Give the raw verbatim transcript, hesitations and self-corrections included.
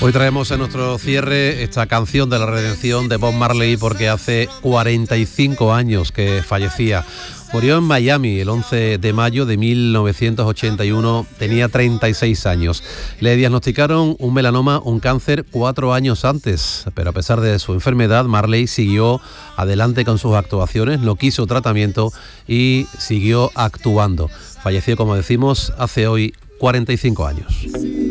Hoy traemos en nuestro cierre esta canción de la redención de Bob Marley porque hace cuarenta y cinco años que fallecía. Murió en Miami el once de mayo de mil novecientos ochenta y uno, tenía treinta y seis años. Le diagnosticaron un melanoma, un cáncer, cuatro años antes, pero a pesar de su enfermedad, Marley siguió adelante con sus actuaciones, no quiso tratamiento y siguió actuando. Falleció, como decimos, hace hoy cuarenta y cinco años.